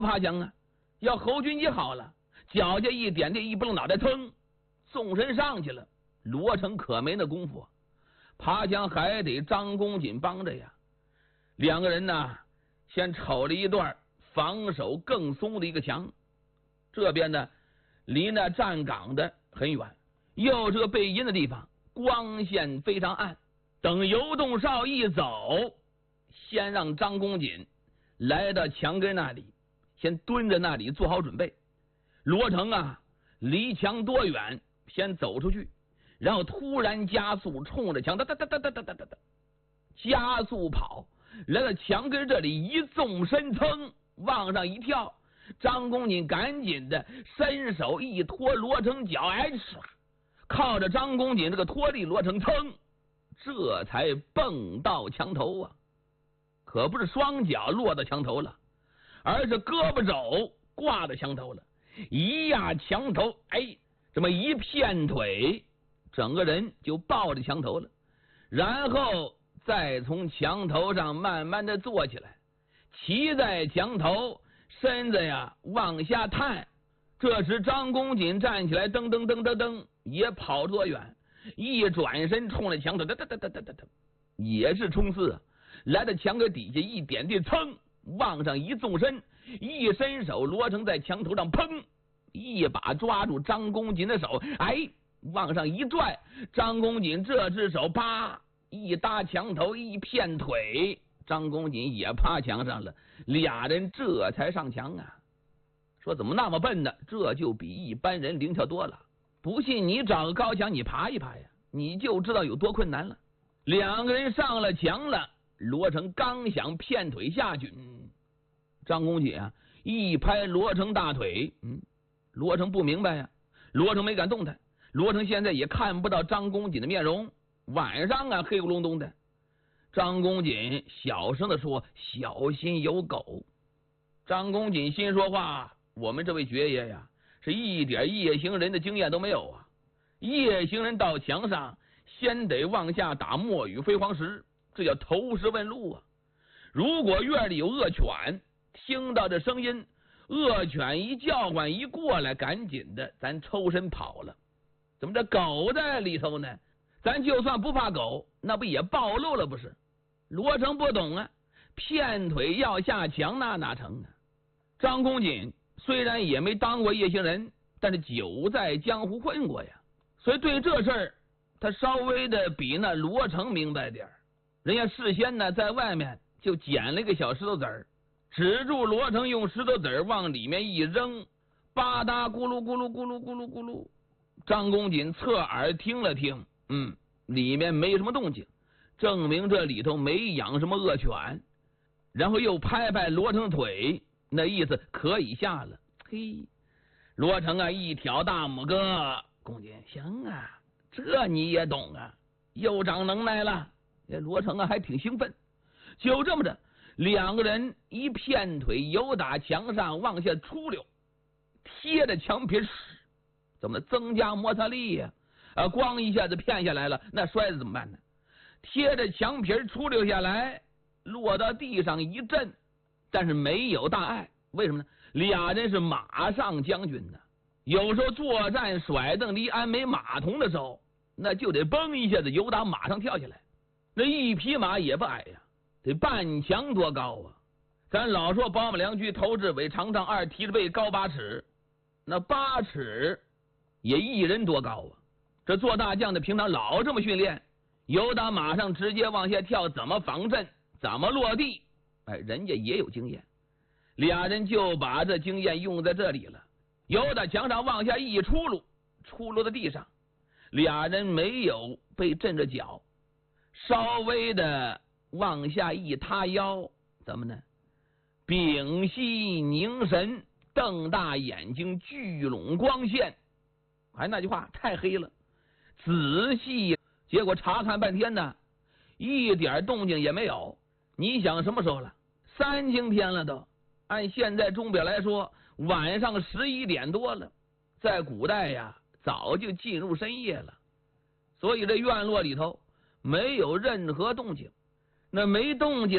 爬墙啊！要侯军一好了，脚下一点地，一蹦脑袋，腾，纵身上去了。罗成可没那功夫，爬墙还得张公瑾帮着呀。两个人呢，先瞅了一段防守更松的一个墙，这边呢离那站岗的很远，又是个背阴的地方，光线非常暗。等游动哨一走，先让张公瑾来到墙根那里，先蹲在那里做好准备。罗成啊，离墙多远，先走出去，然后突然加速，冲着墙哒哒哒哒哒哒哒哒加速跑，来到墙根这里一纵身，噌往上一跳。张公瑾赶紧的伸手一拖罗成脚，哎，靠着张公瑾这个拖地，罗成噌这才蹦到墙头啊！可不是双脚落到墙头了，而是胳膊肘挂到墙头了，一压墙头，哎，这么一片腿，整个人就抱着墙头了，然后再从墙头上慢慢的坐起来，骑在墙头，身子呀往下探。这时张公瑾站起来，噔噔噔噔噔，也跑多远，一转身冲着墙头，哒哒哒哒哒哒哒，也是冲刺，来到墙根底下一点地，噌往上一纵身，一伸手，罗成在墙头上砰一把抓住张公瑾的手，哎，往上一拽，张公瑾这只手啪一搭墙头，一片腿，张公瑾也趴墙上了，俩人这才上墙啊。说怎么那么笨呢？这就比一般人灵巧多了。不信你找个高墙你爬一爬呀，你就知道有多困难了。两个人上了墙了，罗成刚想片腿下去，张公瑾啊一拍罗成大腿，罗成不明白呀，罗成没敢动弹。罗成现在也看不到张公瑾的面容，晚上啊黑咕隆咚的。张公瑾小声的说：“小心有狗。”张公瑾心说话，我们这位爵爷呀，是一点夜行人的经验都没有啊！夜行人到墙上，先得往下打墨雨飞黄石，这叫投石问路啊！如果院里有恶犬，听到这声音，恶犬一叫唤一过来，赶紧的咱抽身跑了。怎么这狗在里头呢？咱就算不怕狗，那不也暴露了不是？罗成不懂啊，片腿要下墙那哪成啊？张公瑾虽然也没当过夜行人，但是久在江湖混过呀，所以对这事儿他稍微的比那罗成明白点儿。人家事先呢在外面就捡了一个小石头子儿，指住罗成，用石头子儿往里面一扔，吧嗒咕噜咕噜咕噜咕噜咕噜。张公瑾侧耳听了听，里面没什么动静，证明这里头没养什么恶犬。然后又拍拍罗成的腿，那意思可以下了。嘿，罗成啊一挑大拇哥，公瑾行啊，这你也懂啊，又长能耐了。罗成啊还挺兴奋。就这么着，两个人一片腿由打墙上往下出溜，贴着墙皮，怎么增加摩擦力呀？光一下子骗下来了，那摔着怎么办呢？贴着墙皮出溜下来，落到地上一震，但是没有大碍。为什么呢？俩人是马上将军呢，有时候作战甩蹬离鞍没马童的时候，那就得嘣一下子由打马上跳下来。那一匹马也不矮呀，得半墙多高啊！咱老说宝马良驹头至尾长丈二，提着背高8尺，那8尺也一人多高啊！这做大将的平常老这么训练，由打马上直接往下跳，怎么防阵，怎么落地，人家也有经验。俩人就把这经验用在这里了，由打墙上往下一出溜，出溜到地上，俩人没有被震着脚，稍微的往下一塌腰，怎么呢？屏息凝神，瞪大眼睛，聚拢光线。还那句话，太黑了，仔细结果查看半天呢，一点动静也没有。你想什么时候了？3更天了都，按现在钟表来说，晚上11点多了。在古代呀，早就进入深夜了，所以这院落里头没有任何动静。那没动静